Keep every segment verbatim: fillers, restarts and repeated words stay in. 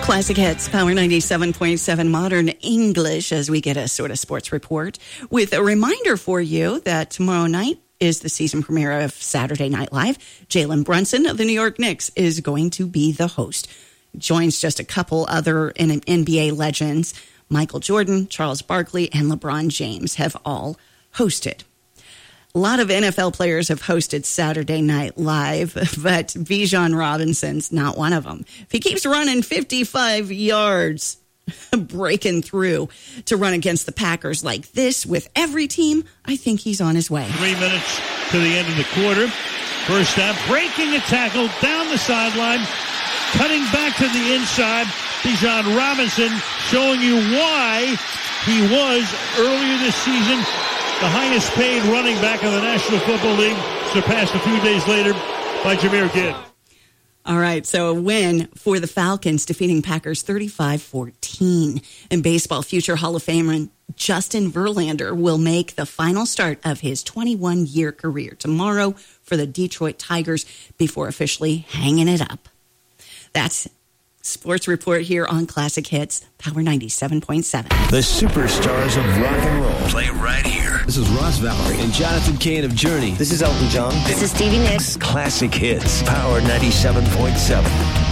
Classic Hits, Power ninety-seven point seven Modern English, as we get a sort of sports report with a reminder for you that tomorrow night is the season premiere of Saturday Night Live. Jalen Brunson of the New York Knicks is going to be the host. Joins just a couple other N B A legends. Michael Jordan, Charles Barkley, and LeBron James have all hosted. A lot of N F L players have hosted Saturday Night Live, but Bijan Robinson's not one of them. If he keeps running fifty-five yards, breaking through to run against the Packers like this with every team, I think he's on his way. Three minutes to the end of the quarter. First half, breaking a tackle down the sideline, cutting back to the inside. Bijan Robinson showing you why he was earlier this season the highest paid running back in the National Football League, surpassed a few days later by Jahmyr Gibbs. All right, so a win for the Falcons, defeating Packers thirty-five fourteen. In baseball, future Hall of Famer Justin Verlander will make the final start of his twenty-one-year career tomorrow for the Detroit Tigers before officially hanging it up. That's Sports Report here on Classic Hits, Power ninety-seven point seven. The superstars of rock and roll play right here. This is Ross Valerie and Jonathan Cain of Journey. This is Elton John. This is Stevie Nicks. Classic Hits, Power ninety-seven point seven.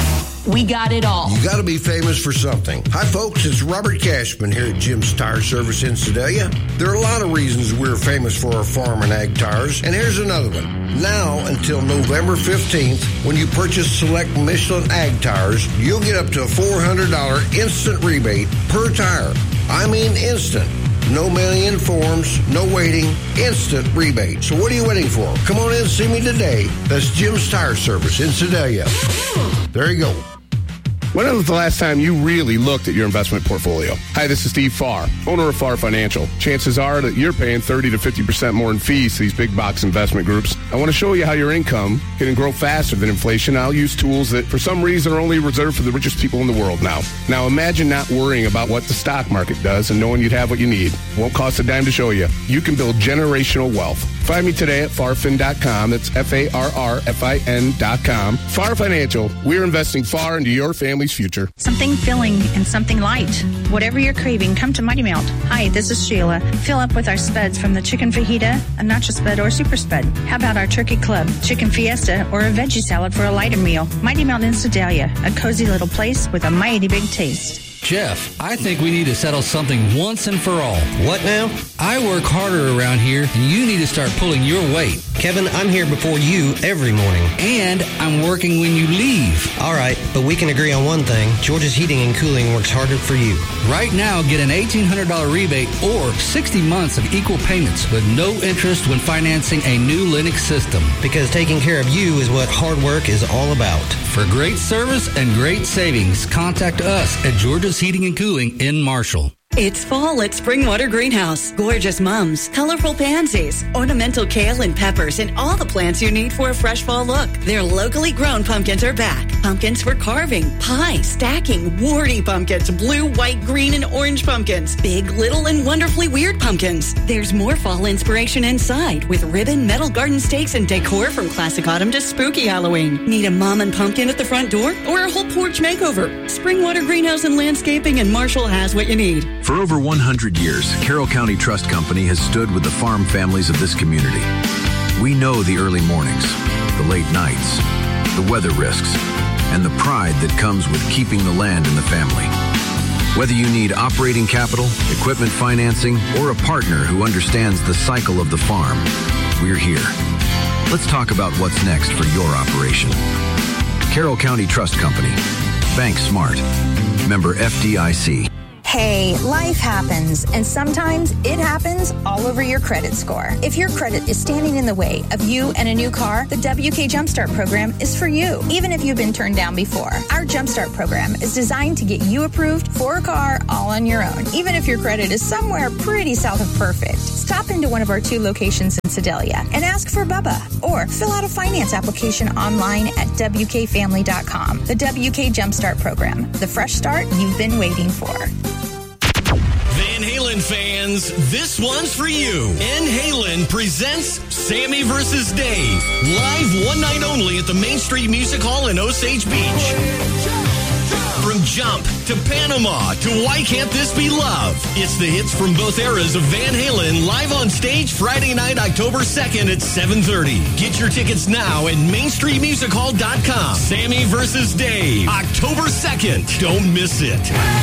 We got it all. You got to be famous for something. Hi, folks. It's Robert Cashman here at Jim's Tire Service in Sedalia. There are a lot of reasons we're famous for our farm and ag tires, and here's another one. Now until November fifteenth, when you purchase select Michelin ag tires, you'll get up to a four hundred dollars instant rebate per tire. I mean instant. No mailing in forms, no waiting, instant rebate. So what are you waiting for? Come on in and see me today. That's Jim's Tire Service in Sedalia. There you go. When was the last time you really looked at your investment portfolio? Hi, this is Steve Farr, owner of Farr Financial. Chances are that you're paying thirty to fifty percent more in fees to these big box investment groups. I want to show you how your income can grow faster than inflation. I'll use tools that for some reason are only reserved for the richest people in the world now. Now imagine not worrying about what the stock market does and knowing you'd have what you need. It won't cost a dime to show you. You can build generational wealth. Find me today at farfin dot com. That's F A R R F I N dot com. Farr Financial. We're investing far into your family's future. Something filling and something light. Whatever you're craving, come to Mighty Melt. Hi, this is Sheila. Fill up with our spuds from the chicken fajita, a nacho spud, or super spud. How about our turkey club, chicken fiesta, or a veggie salad for a lighter meal? Mighty Melt in Sedalia, a cozy little place with a mighty big taste. Jeff, I think we need to settle something once and for all. What now? I work harder around here, and you need to start pulling your weight. Kevin, I'm here before you every morning. And I'm working when you leave. All right, but we can agree on one thing. George's Heating and Cooling works harder for you. Right now, get an eighteen hundred dollars rebate or sixty months of equal payments with no interest when financing a new Lennox system. Because taking care of you is what hard work is all about. For great service and great savings, contact us at George's Heating and Cooling in Marshall. It's fall at Springwater Greenhouse. Gorgeous mums, colorful pansies, ornamental kale and peppers, and all the plants you need for a fresh fall look. Their locally grown pumpkins are back. Pumpkins for carving, pie, stacking, warty pumpkins, blue, white, green, and orange pumpkins, big, little, and wonderfully weird pumpkins. There's more fall inspiration inside with ribbon, metal garden stakes, and decor from classic autumn to spooky Halloween. Need a mom and pumpkin at the front door or a whole porch makeover? Springwater Greenhouse and Landscaping in Marshall has what you need. For over one hundred years, Carroll County Trust Company has stood with the farm families of this community. We know the early mornings, the late nights, the weather risks, and the pride that comes with keeping the land in the family. Whether you need operating capital, equipment financing, or a partner who understands the cycle of the farm, we're here. Let's talk about what's next for your operation. Carroll County Trust Company. Bank Smart. Member F D I C. Hey, life happens, and sometimes it happens all over your credit score. If your credit is standing in the way of you and a new car, the W K Jumpstart program is for you, even if you've been turned down before. Our Jumpstart program is designed to get you approved for a car all on your own, even if your credit is somewhere pretty south of perfect. Stop into one of our two locations in Sedalia and ask for Bubba, or fill out a finance application online at W K family dot com. The W K Jumpstart program, the fresh start you've been waiting for. Van Halen fans, this one's for you. Van Halen presents Sammy versus Dave. Live one night only at the Main Street Music Hall in Osage Beach. From Jump to Panama to Why Can't This Be Love. It's the hits from both eras of Van Halen live on stage Friday night, October second at seven thirty. Get your tickets now at main street music hall dot com. Sammy versus Dave, October second. Don't miss it.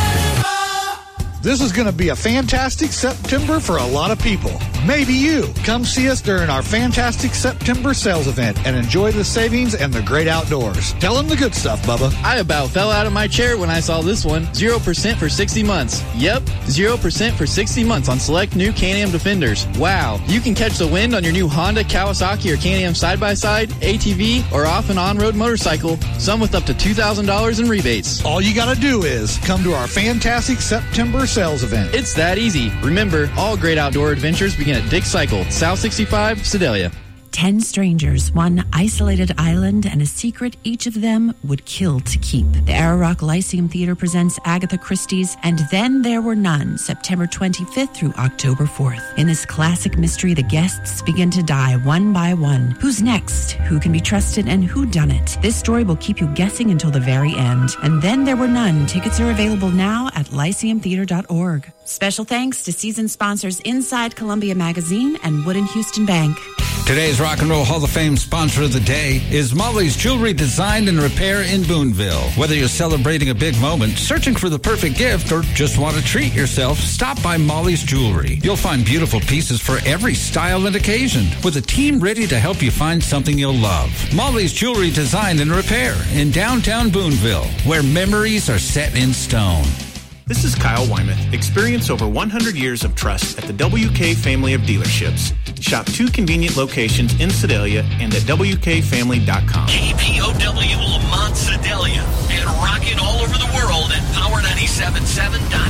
This is going to be a fantastic September for a lot of people. Maybe you. Come see us during our fantastic September sales event and enjoy the savings and the great outdoors. Tell them the good stuff, Bubba. I about fell out of my chair when I saw this one. zero percent for sixty months. Yep, zero percent for sixty months on select new Can-Am Defenders. Wow. You can catch the wind on your new Honda, Kawasaki, or Can-Am side-by-side, A T V, or off and on-road motorcycle, some with up to two thousand dollars in rebates. All you got to do is come to our fantastic September sales event. It's that easy. Remember, all great outdoor adventures begin at Dick Cycle, South sixty-five, Sedalia. Ten strangers, one isolated island, and a secret each of them would kill to keep. The Ararock Lyceum Theater presents Agatha Christie's And Then There Were None, September twenty-fifth through October fourth. In this classic mystery, the guests begin to die one by one. Who's next? Who can be trusted? And who done it? This story will keep you guessing until the very end. And Then There Were None. Tickets are available now at lyceum theater dot org. Special thanks to season sponsors Inside Columbia Magazine and Wood and Houston Bank. Today's Rock and Roll Hall of Fame sponsor of the day is Molly's Jewelry Design and Repair in Boonville. Whether you're celebrating a big moment, searching for the perfect gift, or just want to treat yourself, stop by Molly's Jewelry. You'll find beautiful pieces for every style and occasion, with a team ready to help you find something you'll love. Molly's Jewelry Design and Repair in downtown Boonville, where memories are set in stone. This is Kyle Wyman. Experience over one hundred years of trust at the W K family of dealerships. Shop two convenient locations in Sedalia and at W K family dot com. K P O W Lamont Sedalia and rocking all over the world at power nine seven seven dot com.